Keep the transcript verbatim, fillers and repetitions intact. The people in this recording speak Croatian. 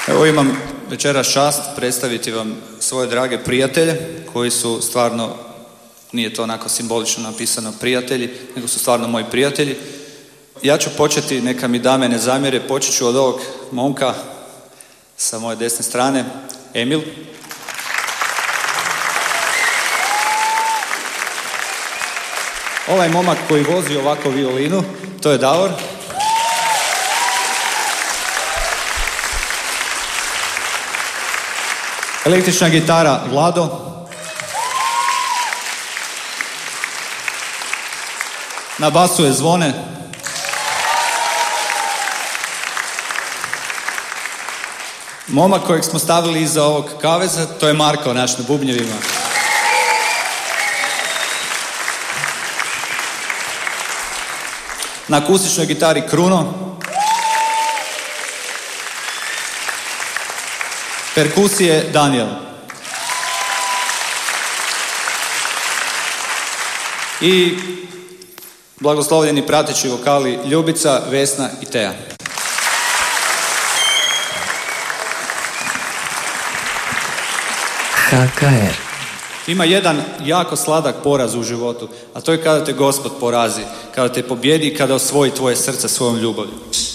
Evo imam večeras čast predstaviti vam svoje drage prijatelje koji su stvarno, nije to onako simbolično napisano prijatelji, nego su stvarno moji prijatelji. Ja ću početi, neka mi dame ne zamjere, počet ću od ovog momka sa moje desne strane, Emil. Ovaj momak koji vozi ovako violinu, to je Davor. Električna gitara Vlado. Na basu je Zvone. Momak kojeg smo stavili iza ovog kaveza, to je Marko, naš na bubnjevima. Na akustičnoj gitari Kruno. Perkusije Daniel. I blagoslovljeni prateći vokali Ljubica, Vesna i Teja. ha ka er. Ima jedan jako sladak poraz u životu, a to je kada te Gospod porazi, kada te pobjedi i kada osvoji tvoje srce svojom ljubavlju.